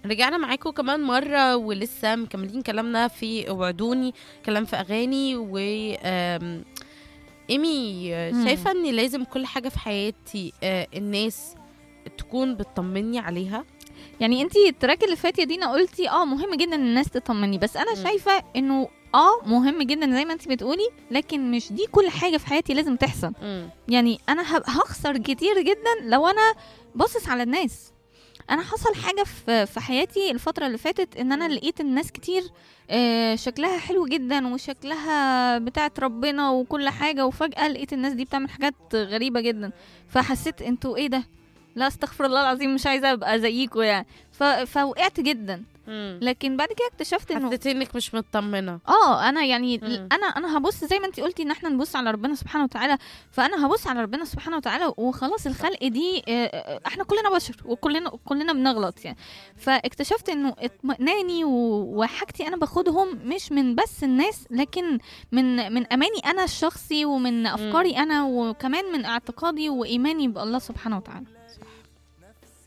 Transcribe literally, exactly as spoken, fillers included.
رجعنا معاكم كمان مرة ولسه مكملين كلامنا في وعدوني، كلام في أغاني. و آم، إيمي، إمم. شايفة إن لازم كل حاجة في حياتي آه، الناس تكون بتطمني عليها. يعني أنتِ التراك اللي فات يا دينا قُلتِ آه مهم جدًا إن الناس تطمني، بس أنا مم. شايفة إنه آه مهم جدًا زي ما أنتِ بتقولي، لكن مش دي كل حاجة في حياتي لازم تحصل. مم. يعني أنا هاب هاخسر كتير جدًا لو أنا باصص على الناس. أنا حصل حاجة في في حياتي الفترة اللي فاتت إن أنا مم. لقيت الناس كتير آآ شكلها حلو جدًا وشكلها بتاعة ربنا وكل حاجة، وفجأة لقيت الناس دي بتعمل حاجات غريبة جدًا، فحسيت أنتم إيه ده؟ لا أستغفر الله العظيم مش عايزة أبقى زيكم يعني، ف فوقعت جدًا. مم. لكن بعد كده اكتشفت إنه حسيتي إنك مش مطمنة. آه، أنا يعني ل مم. أنا أنا هابُص زي ما أنتِ قُلتِ إن إحنا نبُص على ربنا سبحانه وتعالى، فأنا هابُص على ربنا سبحانه وتعالى وخلاص صح. الخلق دي آآ إحنا كُلّنا بشر وكُلّنا كُلّنا بنغلط يعني. فاكتشفت إنه اطمئناني و وحاجتي أنا باخدهم مش من بس الناس، لكن من من أماني أنا الشخصي ومن مم. أفكاري أنا وكمان من اعتقادي وإيماني بالله سبحانه وتعالى.